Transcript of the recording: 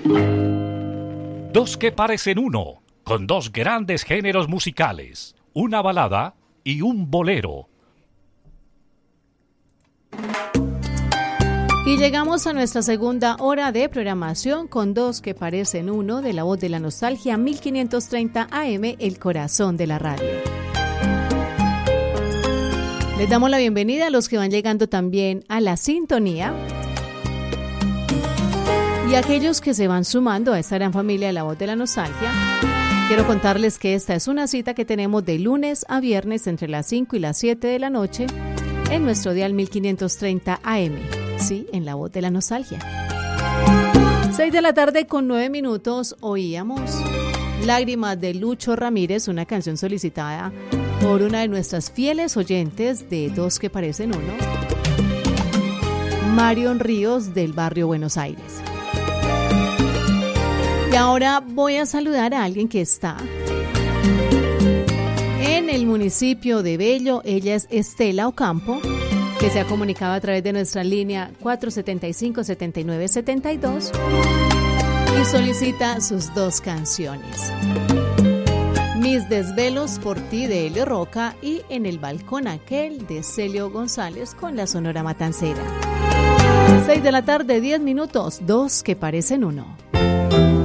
Dos que parecen uno, con dos grandes géneros musicales, una balada y un bolero. Y llegamos a nuestra segunda hora de programación con Dos que parecen uno, de La Voz de la Nostalgia, 1530 AM, el corazón de la radio. Les damos la bienvenida a los que van llegando también a la sintonía y a aquellos que se van sumando a esta gran familia de La Voz de la Nostalgia. Quiero contarles que esta es una cita que tenemos de lunes a viernes entre las 5 y las 7 de la noche en nuestro dial 1530 AM, sí, en La Voz de la Nostalgia. 6 de la tarde con 9 minutos oíamos Lágrimas de Lucho Ramírez, una canción solicitada por una de nuestras fieles oyentes de Dos que parecen uno, Marion Ríos, del barrio Buenos Aires. Y ahora voy a saludar a alguien que está en el municipio de Bello. Ella es Estela Ocampo, que se ha comunicado a través de nuestra línea 475-7972 y solicita sus dos canciones: Mis desvelos por ti, de Helio Roca, y En el balcón aquel, de Celio González, con la Sonora Matancera. 6 de la tarde, 10 minutos, dos que parecen uno.